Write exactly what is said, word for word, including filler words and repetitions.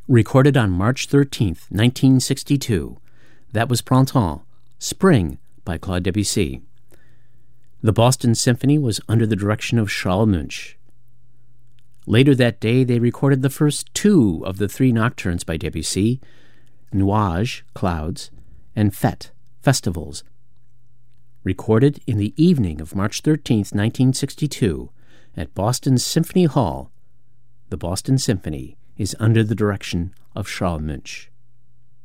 Recorded on March thirteenth, nineteen sixty-two. That was Printemps, Spring, by Claude Debussy. The Boston Symphony was under the direction of Charles Munch. Later that day, they recorded the first two of the three nocturnes by Debussy, Nuages, Clouds, and Fête, Festivals. Recorded in the evening of March thirteenth, nineteen sixty-two, at Boston Symphony Hall, the Boston Symphony is under the direction of Charles Munch.